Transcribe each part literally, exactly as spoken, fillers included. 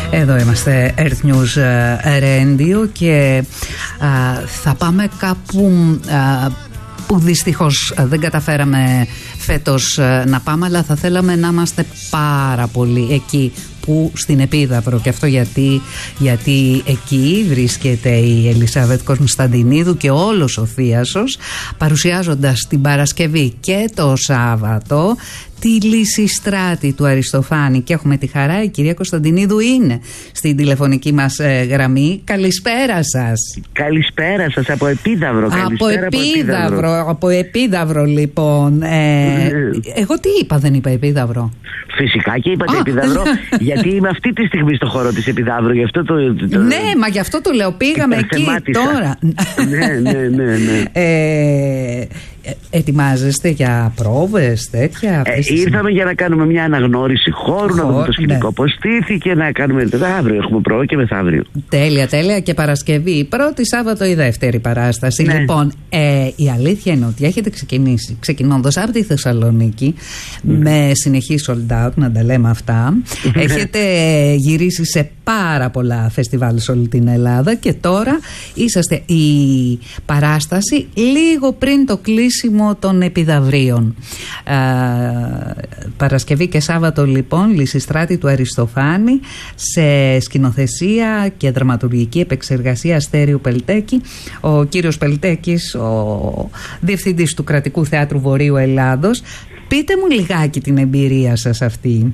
Εδώ είμαστε Earth News Radio και α, θα πάμε κάπου α, που δυστυχώς δεν καταφέραμε φέτος να πάμε, αλλά θα θέλαμε να είμαστε πάρα πολύ εκεί που στην Επίδαυρο. Και αυτό γιατί, γιατί εκεί βρίσκεται η Ελισάβετ Κωνσταντινίδου και όλος ο θίασος, παρουσιάζοντας την Παρασκευή και το Σάββατο τη Λυσιστράτη του Αριστοφάνη. Και έχουμε τη χαρά, η κυρία Κωνσταντινίδου είναι στην τηλεφωνική μας ε, γραμμή. Καλησπέρα σας. Καλησπέρα σας από Επίδαυρο. Από Επίδαυρο, από, από Επίδαυρο λοιπόν. Ε, εγώ τι είπα, δεν είπα Επίδαυρο? Φυσικά και είπατε Επίδαυρο, γιατί είμαι αυτή τη στιγμή στο χώρο της Επιδαύρου. Γι' αυτό το, το, ναι, μα γι' αυτό το λέω. Πήγαμε εκεί τώρα. ναι, ναι, ναι, ναι. Ε, ετοιμάζεστε για πρόβες τέτοια? Ε, ήρθαμε για να κάνουμε μια αναγνώριση χώρου, να δούμε το σκηνικό, ναι, πώς στήθηκε, να κάνουμε. Αύριο έχουμε πρόβα και μεθαύριο. Τέλεια, τέλεια. Και Παρασκευή η πρώτη, Σάββατο η δεύτερη παράσταση. Ναι. Λοιπόν, ε, η αλήθεια είναι ότι έχετε ξεκινήσει ξεκινώντας από τη Θεσσαλονίκη mm. με συνεχή sold out, να τα λέμε αυτά. Έχετε γυρίσει σε πάρα πολλά φεστιβάλ σε όλη την Ελλάδα και τώρα είσαστε η παράσταση λίγο πριν το κλείσιμο των Επιδαυρίων. Ε, Παρασκευή και Σάββατο λοιπόν, Λυσιστράτη του Αριστοφάνη, σε σκηνοθεσία και δραματουργική επεξεργασία Στέριου Πελτέκη. Ο κύριος Πελτέκης, ο διευθυντής του Κρατικού Θεάτρου Βορείου Ελλάδος. Πείτε μου λιγάκι την εμπειρία σας αυτή.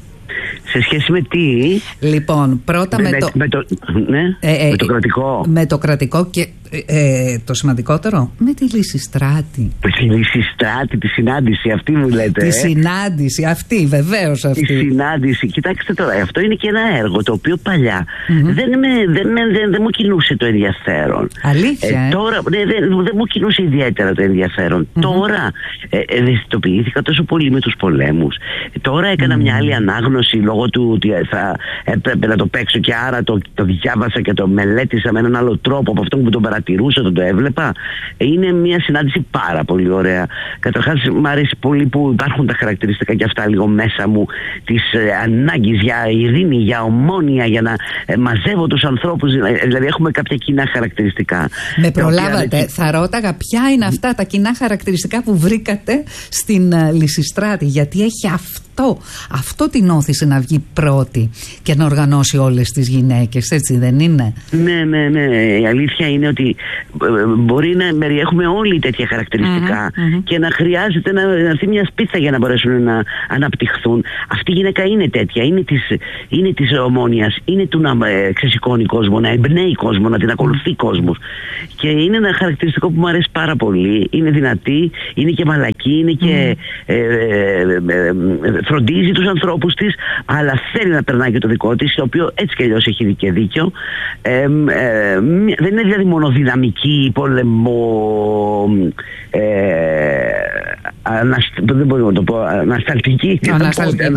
Σε σχέση με τι? Λοιπόν, πρώτα με, με, το, με, το, ναι, ε, ε, με το κρατικό. Με το κρατικό και ε, το σημαντικότερο, με τη Λυσιστράτη. Με τη Λυσιστράτη, τη συνάντηση αυτή μου λέτε. Τη ε? συνάντηση αυτή, βεβαίως αυτή. Τη συνάντηση. Κοιτάξτε τώρα, αυτό είναι και ένα έργο το οποίο παλιά mm-hmm. δεν, με, δεν, με, δεν, δεν μου κινούσε το ενδιαφέρον. Αλήθεια. Ε, ε? Τώρα ναι, δεν, δεν μου κινούσε ιδιαίτερα το ενδιαφέρον. Mm-hmm. Τώρα ε, ευαισθητοποιήθηκα τόσο πολύ με τους πολέμους. Ε, τώρα έκανα mm-hmm. μια άλλη ανάγνωση λόγω του ότι θα έπρεπε να το παίξω και άρα το, το διάβασα και το μελέτησα με έναν άλλο τρόπο από αυτό που τον παρατηρούσα, τον το έβλεπα. Είναι μια συνάντηση πάρα πολύ ωραία. Καταρχάς μου αρέσει πολύ που υπάρχουν τα χαρακτηριστικά και αυτά λίγο μέσα μου της ε, ανάγκης για ειρήνη, για ομόνοια, για να ε, μαζεύω τους ανθρώπους. Δηλαδή έχουμε κάποια κοινά χαρακτηριστικά. Με προλάβατε. Οποία... Θα ρώταγα ποια είναι αυτά τα κοινά χαρακτηριστικά που βρήκατε στην uh, Λυσιστράτη, γιατί έχει αυτό, αυτό την όθησε να βγει πρώτη και να οργανώσει όλες τις γυναίκες, έτσι δεν είναι? Ναι, ναι, ναι. Η αλήθεια είναι ότι μπορεί να περιέχουμε όλοι τέτοια χαρακτηριστικά mm-hmm, mm-hmm. και να χρειάζεται να, να έρθει μια σπίθα για να μπορέσουν να αναπτυχθούν. Αυτή η γυναίκα είναι τέτοια, είναι της, είναι της ομόνοιας, είναι του να ε, ξεσηκώνει κόσμο, να εμπνέει κόσμο, να την ακολουθεί κόσμος. Και είναι ένα χαρακτηριστικό που μου αρέσει πάρα πολύ. Είναι δυνατή, είναι και μαλακή, είναι και mm. ε, ε, ε, ε, φροντίζει τους ανθρώπους της, αλλά θέλει να περνάει και το δικό της, το οποίο έτσι κι αλλιώς έχει και δίκιο. Ε, ε, δεν είναι δηλαδή μόνο δυναμική, πόλεμο, ε, ανασ... δεν μπορώ να το πω, ανασταλτική. Ανασταλτική.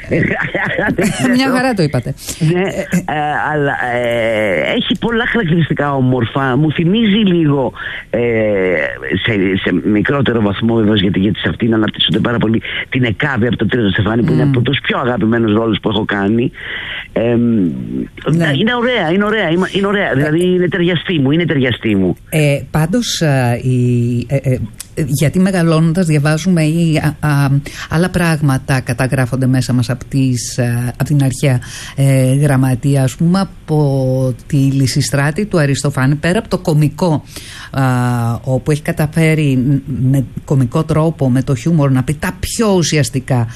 Μια χαρά το είπατε. Ναι, ε, αλλά ε, έχει πολλά χαρακτηριστικά όμορφα. Μου θυμίζει λίγο ε, σε, σε μικρότερο βαθμό βέβαια, γιατί, γιατί σε αυτήν αναπτύσσονται πάρα πολύ, την Εκάβη από το Τρίτο Στεφάνι, που mm. είναι από τους πιο αγαπημένους ρόλους που έχω κάνει. Ε, ναι. Είναι ωραία, είναι ωραία, είναι ωραία. Δηλαδή είναι ταιριαστή μου, είναι ταιριαστή μου. Ε, πάντως α, η, ε, ε, γιατί μεγαλώνοντας διαβάζουμε ή α, α, άλλα πράγματα καταγράφονται μέσα μας από, τις, α, από την αρχαία ε, γραμματεία, ας πούμε από τη Λυσιστράτη του Αριστοφάνη, πέρα από το κωμικό α, όπου έχει καταφέρει με κωμικό τρόπο, με το χιούμορ να πει τα πιο ουσιαστικά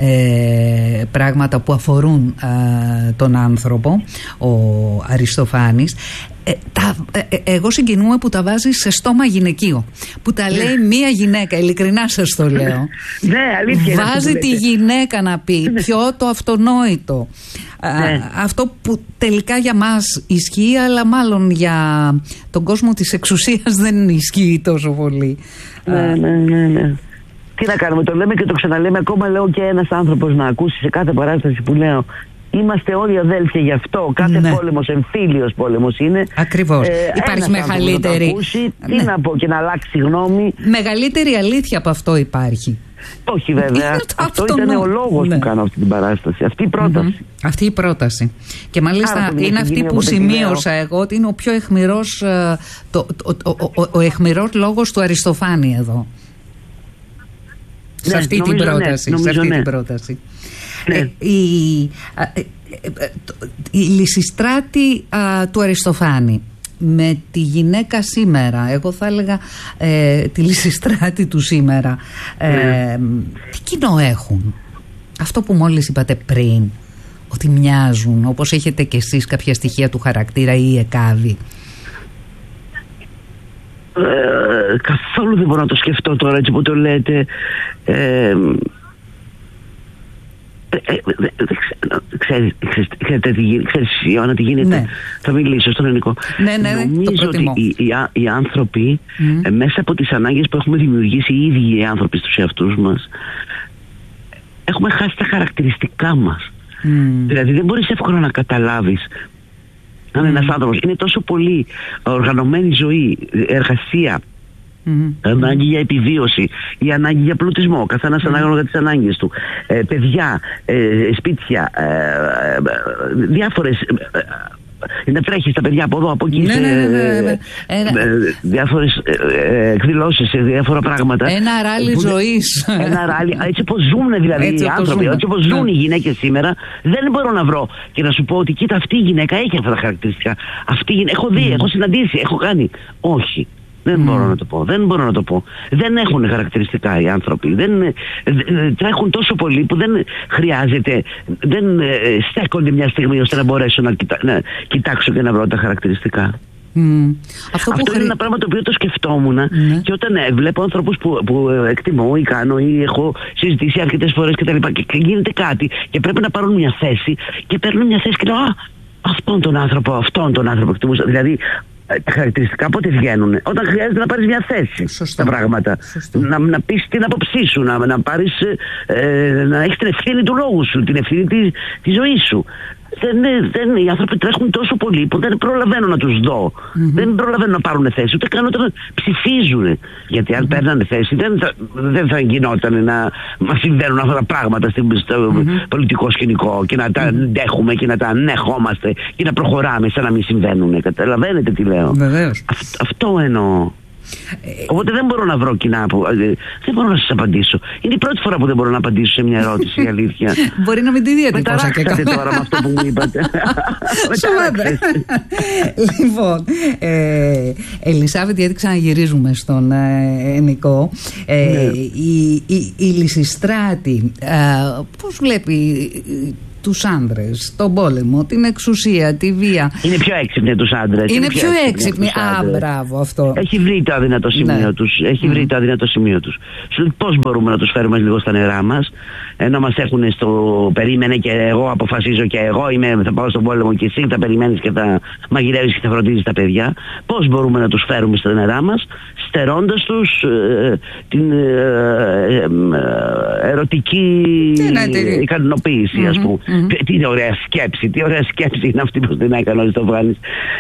ε, πράγματα που αφορούν α, τον άνθρωπο, ο Αριστοφάνης. Ε, τα, ε, εγώ συγκινούμαι που τα βάζει σε στόμα γυναικείο, που τα λέει μία γυναίκα, ειλικρινά σας το λέω. Ναι, αλήθεια. Βάζει τη γυναίκα να πει πιο το αυτονόητο. Ναι. Α, αυτό που τελικά για μας ισχύει, αλλά μάλλον για τον κόσμο της εξουσίας δεν ισχύει τόσο πολύ. Ναι, ναι, ναι, ναι. Τι να κάνουμε, το λέμε και το ξαναλέμε. Ακόμα λέω και ένας άνθρωπος να ακούσει σε κάθε παράσταση που λέω Είμαστε όλοι αδέλφια γι' αυτό. Κάθε ναι. πόλεμος εμφύλιος πόλεμος είναι. Ακριβώς. Ε, Υπάρχει μεγαλύτερη. Ακούσει, ναι. Τι να πω και να αλλάξει γνώμη. Μεγαλύτερη αλήθεια από αυτό υπάρχει? Όχι βέβαια. Αυτό ήταν ο λόγος ναι. που κάνω αυτή την παράσταση. Αυτή η πρόταση. Mm-hmm. Αυτή η πρόταση. Και μάλιστα Άρα, είναι αυτή που σημείωσα εγώ ότι είναι ο πιο αιχμηρός, το, το, το, ο, ο, ο αιχμηρός λόγος του Αριστοφάνη εδώ. Ναι, σε αυτή την πρόταση. Ναι, σε αυτή ναι. την πρόταση. Ναι. Ε, η, ε, ε, ε, η Λυσιστράτη α, του Αριστοφάνη με τη γυναίκα σήμερα, εγώ θα έλεγα ε, τη Λυσιστράτη του σήμερα, ε, ναι. τι κοινό έχουν? Αυτό που μόλις είπατε πριν, ότι μοιάζουν, όπως έχετε κι εσείς κάποια στοιχεία του χαρακτήρα ή η Εκάβη. Ε, καθόλου δεν μπορώ να το σκεφτώ τώρα έτσι που το λέτε. ε, Ξέρεις, Ιωάννα, τι γίνεται? Ναι. Θα μιλήσω στον ελληνικό. Ναι, ναι, νομίζω ότι οι, οι, οι άνθρωποι mm. ε, μέσα από τις ανάγκες που έχουμε δημιουργήσει οι ίδιοι οι άνθρωποι στους εαυτούς μας, έχουμε χάσει τα χαρακτηριστικά μας. Mm. Δηλαδή δεν μπορείς εύκολα να καταλάβεις αν mm. ένας άνθρωπος είναι τόσο πολύ οργανωμένη ζωή, εργασία, Mm-hmm. ανάγκη για επιβίωση, η ανάγκη για πλουτισμό, ο καθένας mm-hmm. ανάλογα τις ανάγκες του, ε, παιδιά, ε, σπίτια, ε, ε, διάφορες ε, να τρέχεις τα παιδιά από εδώ από εκεί ναι, σε, ναι, ναι, ναι, ναι. Ε, ε, διάφορες ε, εκδηλώσεις, σε διάφορα πράγματα. Ένα ράλι ζωής. Ένα ράλι, έτσι όπως ζουν δηλαδή έτσι οι άνθρωποι, έτσι όπως ζουν οι γυναίκες σήμερα. Δεν μπορώ να βρω και να σου πω ότι κοίτα, αυτή η γυναίκα έχει αυτά τα χαρακτηριστικά. Αυτή, έχω δει, mm. έχω συναντήσει, έχω κάνει. Όχι. Δεν mm. μπορώ να το πω. Δεν μπορώ να το πω. Δεν έχουν χαρακτηριστικά οι άνθρωποι. Δεν, δεν τρέχουν τόσο πολύ που δεν χρειάζεται. Δεν ε, στέκονται μια στιγμή ώστε να μπορέσω να, κοιτά, να κοιτάξω και να βρω τα χαρακτηριστικά. Mm. Αυτό, Αυτό είναι χρη... ένα πράγμα το οποίο το σκεφτόμουν mm. και όταν ε, βλέπω ανθρώπους που, που εκτιμώ ή κάνω ή έχω συζητήσει αρκετές φορές και τα λοιπά και, και γίνεται κάτι και πρέπει να πάρουν μια θέση και παίρνουν μια θέση και λέω α, αυτόν τον άνθρωπο, αυτόν τον άνθρωπο εκτιμούσα. Δηλαδή τα χαρακτηριστικά πότε βγαίνουν? Όταν χρειάζεται να πάρεις μια θέση. Σωστό. Τα πράγματα. Να, να πεις την άποψή σου, να, να, πάρεις, ε, να έχεις την ευθύνη του λόγου σου, την ευθύνη της, της ζωής σου. Δεν, δεν, οι άνθρωποι τρέχουν τόσο πολύ που δεν προλαβαίνω να τους δω. Mm-hmm. Δεν προλαβαίνω να πάρουν θέση, ούτε καν όταν ψηφίζουν. Γιατί αν mm-hmm. παίρνανε θέση δεν θα, δεν θα γινόταν να μας συμβαίνουν αυτά τα πράγματα στο mm-hmm. πολιτικό σκηνικό και να τα αντέχουμε και να τα ανέχομαστε και να προχωράμε σαν να μην συμβαίνουν. Καταλαβαίνετε τι λέω? Βεβαίως. Α, αυτό εννοώ. Οπότε δεν μπορώ να βρω κοινά που. Δεν μπορώ να σας απαντήσω. Είναι η πρώτη φορά που δεν μπορώ να απαντήσω σε μια ερώτηση, η αλήθεια. Μπορεί να μην τη διατυπώσα και καλά. τώρα με αυτό που μου είπατε. Σοβαρά. Λοιπόν, ε, Ελισάβετ, γιατί ξαναγυρίζουμε στον ε, Νικό. Ε, ναι. η, η, η Λυσιστράτη, ε, πώς βλέπει τους άντρες, τον πόλεμο, την εξουσία, τη βία? Είναι πιο έξυπνοι τους άντρες. Είναι, είναι πιο, πιο έξυπνοι. Α, μπράβο, αυτό. Έχει βρει το αδυνατό σημείο ναι. τους. Έχει mm. βρει το αδυνατό σημείο τους. Σου λέει πώς μπορούμε να τους φέρουμε λίγο στα νερά μας, ενώ μας έχουν στο περίμενε και εγώ αποφασίζω και εγώ είμαι, θα πάω στον πόλεμο και εσύ θα περιμένεις και θα μαγειρεύεις και θα φροντίζεις τα παιδιά. Πώς μπορούμε να τους φέρουμε στα νερά μας, στερώντας τους ε, την ε, ε, ε, ερωτική ικανοποίηση, mm-hmm. ας πούμε. Mm-hmm. Τι ωραία σκέψη, τι ωραία σκέψη είναι αυτή που την έκανε ο Αριστοφάνης.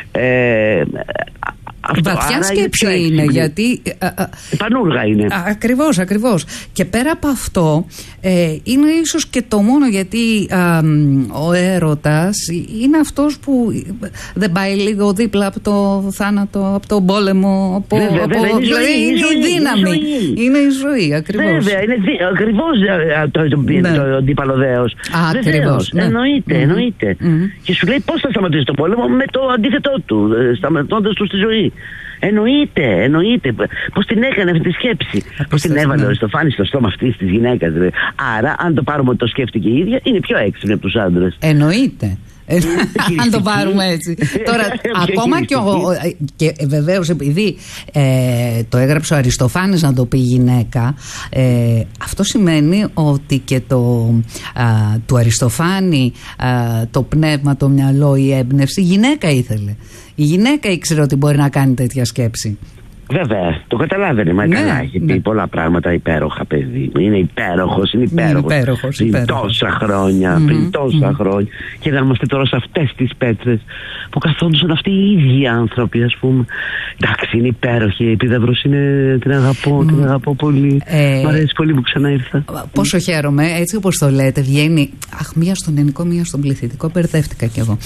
Ε, Αυτό, βαθιά σκέψη είναι, είναι γιατί πανούργα είναι. Ακριβώς, ακριβώς. Και πέρα από αυτό ε, είναι ίσως και το μόνο, γιατί α, ο έρωτας είναι αυτός που δεν πάει λίγο δίπλα από το θάνατο, από τον πόλεμο, από, βέβαια, από, βέβαια, είναι, δηλαδή ζωή, είναι, είναι η δύναμη, είναι η ζωή, είναι η ζωή, ακριβώς. Βέβαια, είναι δι, ακριβώς το, το, ναι. το, το αντίπαλο ακριβώς, ναι. εννοείται, mm-hmm. εννοείται. Mm-hmm. Και σου λέει πώς θα σταματήσει το πόλεμο με το αντίθετό του, σταματώντας του στη ζωή. Εννοείται, εννοείται. Πώς την έκανε αυτή τη σκέψη. Πώς την έβαλε ναι. ο Αριστοφάνης στο στόμα αυτής της γυναίκας. Δηλαδή. Άρα, αν το πάρουμε ότι το σκέφτηκε η ίδια, είναι πιο έξυπνη από τους άντρες. Εννοείται. Αν το πάρουμε έτσι. Τώρα, ακόμα και, ο, και βεβαίως επειδή ε, το έγραψε ο Αριστοφάνης να το πει γυναίκα, ε, αυτό σημαίνει ότι και το α, του Αριστοφάνη α, το πνεύμα, το μυαλό, η έμπνευση, η γυναίκα ήθελε. Η γυναίκα ήξερε ότι μπορεί να κάνει τέτοια σκέψη. Βέβαια, το καταλάβαινε. Μα ναι, καλά, έχει πει ναι. πολλά πράγματα υπέροχα, παιδί μου. Είναι υπέροχος, είναι υπέροχος. Είναι υπέροχος, πριν υπέροχος. τόσα χρόνια, mm-hmm. πριν τόσα mm-hmm. χρόνια. Και να είμαστε τώρα σε αυτές τις πέτρες που καθόντουσαν αυτοί οι ίδιοι άνθρωποι, ας πούμε. Εντάξει, είναι υπέροχη. Η Επίδαυρος είναι. Την αγαπώ, mm. την αγαπώ πολύ. Ε, Μ' αρέσει πολύ που ξανά ήρθα. Πόσο χαίρομαι, έτσι όπως το λέτε, βγαίνει. Αχ, μία στον ελληνικό, μία στον πληθυντικό. Μπερδεύτηκα κι εγώ.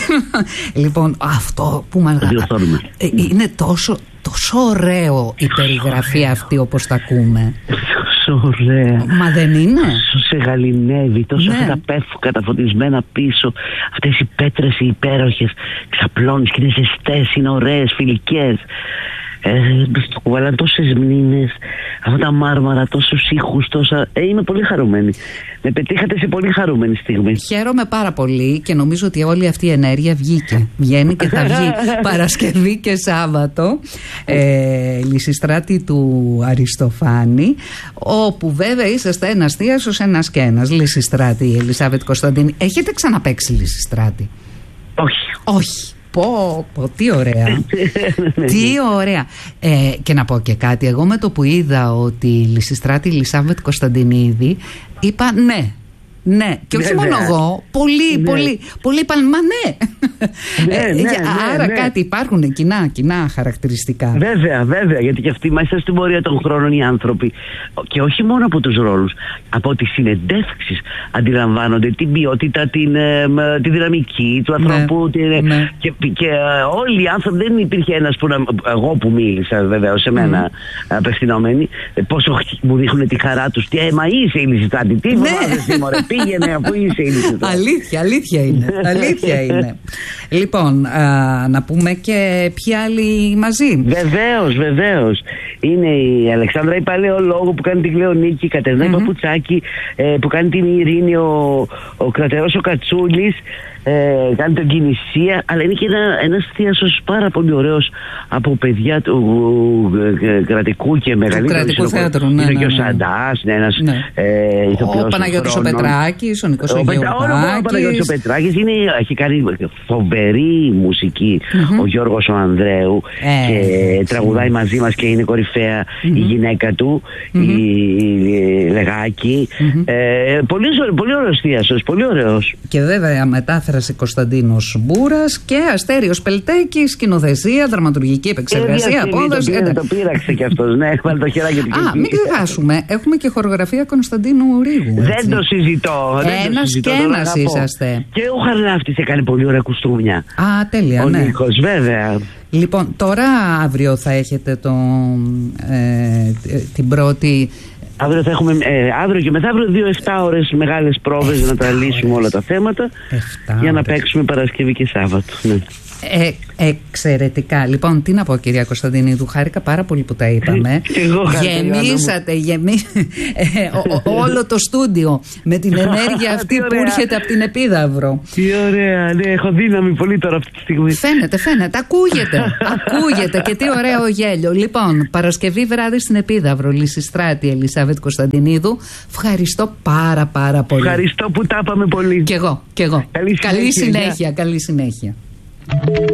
Λοιπόν, αυτό που μας είναι τόσο. Τόσο ωραίο η περιγραφή αυτή όπως τα ακούμε. Τόσο ωραία. Μα δεν είναι? Τόσο σε γαληνεύει, τόσο ναι. αυτά τα πέφκα, τα φωτισμένα πίσω. Αυτές οι πέτρες οι υπέροχες. Ξαπλώνεις και είναι ζεστές, είναι ωραίες, φιλικές. Ε, στο κουβαλάνε τόσες μνήμες, αυτά τα μάρμαρα, τόσους ήχους, τόσα. Ε, είμαι πολύ χαρούμενη. Με πετύχατε σε πολύ χαρούμενη στιγμή. Χαίρομαι πάρα πολύ και νομίζω ότι όλη αυτή η ενέργεια βγήκε. Βγαίνει και θα βγει Παρασκευή και Σάββατο. Ε, Λυσιστράτη του Αριστοφάνη, όπου βέβαια είσαστε ένας θείασος, ένας και ένας. Λυσιστράτη, η Ελισάβετ Κωνσταντίνη. Έχετε ξαναπαίξει Λυσιστράτη? Όχι. Όχι. Πω, πω, τι ωραία. Τι ωραία. Ε, και να πω και κάτι. Εγώ με το που είδα ότι η Λυσιστράτη Ελισάβετ Κωνσταντινίδη, είπα ναι. Ναι, και όχι μόνο εγώ. Πολλοί, ναι. πολλοί, πολλοί είπαν μα ναι. ναι, ναι, ναι Άρα ναι. κάτι υπάρχουν κοινά, κοινά χαρακτηριστικά. Βέβαια, βέβαια, γιατί και αυτοί μέσα στην πορεία των χρόνων οι άνθρωποι, και όχι μόνο από τους ρόλους, από τις συνεντεύξεις αντιλαμβάνονται την ποιότητα, την, ε, τη δυναμική του ανθρώπου. Ναι, την, ναι. Και, και ε, όλοι οι άνθρωποι, δεν υπήρχε ένας που να, εγώ που μίλησα βέβαια σε μένα mm. απευθυνόμενοι, πόσο μου δείχνουν τη χαρά τους. Τι, ε, μα είσαι η Λυσιστράτη, τι φοβάσαι μωρέ. Πήγαινε αφού είσαι η Αλήθεια, αλήθεια είναι. Αλήθεια είναι. Λοιπόν, α, να πούμε και ποιοι άλλοι μαζί. Βεβαίως, βεβαίως. Είναι η Αλεξάνδρα η Παλαιολόγου που κάνει την Κλεονίκη, η Κατερίνα mm-hmm. Παπουτσάκη ε, που κάνει την Ειρήνη, ο, ο Κρατερός ο Κατσούλης, ε, κάνει τον Κινησία, αλλά είναι και ένα, ένας θείασος πάρα πολύ ωραίος από παιδιά του ε, κρατικού και μεγαλύτερου. Κρατικού θέατρου, ναι. Είναι ναι, και ο ναι. Σαντάς, ναι, ένας ναι. ε, ηθοποιός. Ο Παναγιώτης ο Πετράκης, ο Νικός ο Γεωργάκης. Ο Παναγιώτης ο Πετράκης είναι, έχει κάνει φοβερή μουσική mm-hmm. ο Γιώργος ο Ανδρέου ε, και ε, τραγουδάει μαζί μας και είναι κορυφαία mm-hmm. η γυναίκα του, mm-hmm. η, η Λεγάκη. Mm-hmm. Ε, πολύ, πολύ ωραίος θείασος, πολύ ωραίος. Και βέβαια μετάφραση Κωνσταντίνος Μπούρας και Αστέριος Πελτέκης, σκηνοθεσία, δραματουργική επεξεργασία, απόδοση. Το, το πείραξε κι αυτός, ναι, έβαλε το χεράκι του. Α, μην ξεχάσουμε, έχουμε και χορογραφία Κωνσταντίνου Ρίγου. Δεν το συζητώ. Ένας και ένας είσαστε. Και ο Χαρλάφτης έκανε πολύ ωραία κουστούμια. Α, τέλεια, ο ναι. Νίκος, βέβαια. Λοιπόν, τώρα αύριο θα έχετε το, ε, την πρώτη. Αύριο θα έχουμε, ε, αύριο και μεθαύριο δύο εφτά ώρες μεγάλες πρόβες να τα λύσουμε όλα τα θέματα για να παίξουμε Παρασκευή και Σάββατο. Ναι. Ε, εξαιρετικά. Λοιπόν, τι να πω, κυρία Κωνσταντινίδου, χάρηκα πάρα πολύ που τα είπαμε. Γεμίσατε, γεμί... ε, ο, ο, όλο το στούντιο με την ενέργεια αυτή που έρχεται από την Επίδαυρο. Τι ωραία, ναι, έχω δύναμη πολύ τώρα αυτή τη στιγμή. Φαίνεται, φαίνεται, ακούγεται. Ακούγεται και τι ωραίο γέλιο. Λοιπόν, Παρασκευή βράδυ στην Επίδαυρο, Λυσιστράτη Ελισάβετ Κωνσταντινίδου. Ευχαριστώ πάρα πάρα πολύ. Ευχαριστώ που τα είπαμε πολύ. Κι εγώ, κι εγώ. Καλή συνέχεια. Καλή συνέχεια, καλή συνέχεια.